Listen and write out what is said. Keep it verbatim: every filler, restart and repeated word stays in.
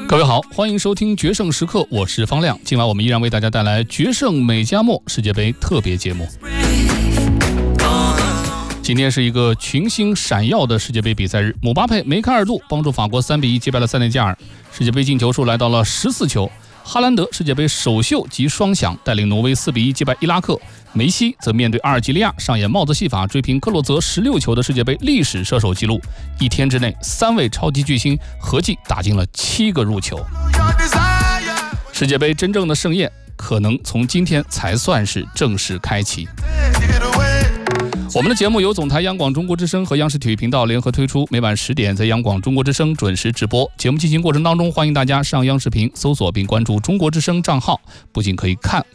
各位好，欢迎收听决胜时刻，我是方亮。今晚我们依然为大家带来决胜美加墨世界杯特别节目。今天是一个群星闪耀的世界杯比赛日，姆巴佩、梅开二度，帮助法国三比一击败了塞内加尔，世界杯进球数来到了十四球。哈兰德世界杯首秀及双响，带领挪威四比一击败伊拉克。梅西则面对阿尔及利亚上演帽子戏法，追平克洛泽十六球的世界杯历史射手纪录。一天之内，三位超级巨星合计打进了七个入球。世界杯真正的盛宴可能从今天才算是正式开启。我们的节目由总台央广中国之声和央视体育频道联合推出，每晚十点在央广中国之声准时直播。节目进行过程当中，欢迎大家上央视频搜索并关注中国之声账号，不仅可以看